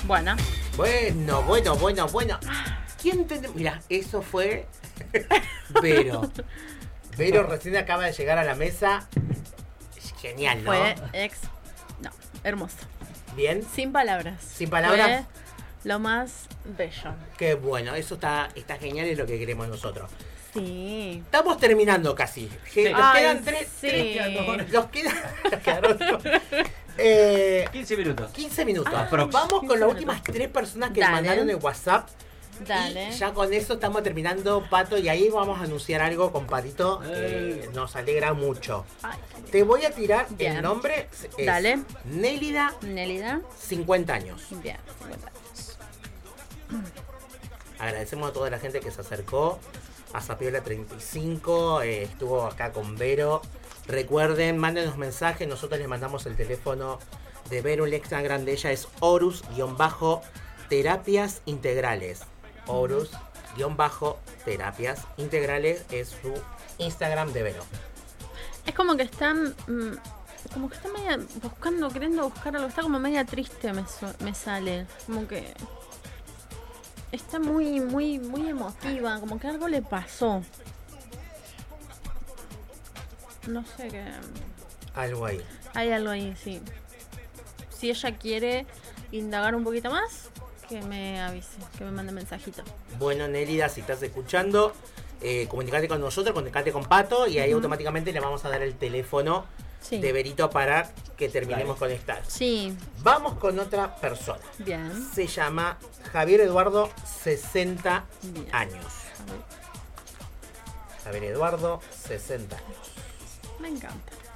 Buena. Bueno. ¿Quién te... Mira, eso fue Vero. Vero recién acaba de llegar a la mesa. Genial, ¿no? Fue hermoso. Bien. Sin palabras. Sin palabras. Fue lo más bello. Qué bueno, eso está genial, es lo que queremos nosotros. Sí. Estamos terminando casi. Nos quedan tres. Nos quedaron 15 minutos. 15 minutos. Vamos con las últimas 3 personas que mandaron el WhatsApp. Dale. Y ya con eso estamos terminando, Pato, y ahí vamos a anunciar algo con Patito que nos alegra mucho. Ay, te voy a tirar bien. el nombre. Dale. Nélida. 50 años. Bien, 50 años. Agradecemos a toda la gente que se acercó a Zapiola 35, estuvo acá con Vero. Recuerden, mándenos mensajes, nosotros les mandamos el teléfono de Vero, el Instagram de ella es Horus-terapias integrales. Horus-terapias integrales es su Instagram de Vero. Es como que están media queriendo buscar algo, está como media triste me sale, como que está muy emotiva, como que algo le pasó. No sé qué. Algo ahí. Hay algo ahí, sí. Si ella quiere indagar un poquito más, que me avise, que me mande mensajito. Bueno, Nélida, si estás escuchando, comunicate con nosotros, comunicate con Pato y ahí automáticamente le vamos a dar el teléfono de Verito para que terminemos con esta. Sí. Vamos con otra persona. Bien. Se llama Javier Eduardo, 60 años. Javier Eduardo, 60 años. Me encanta.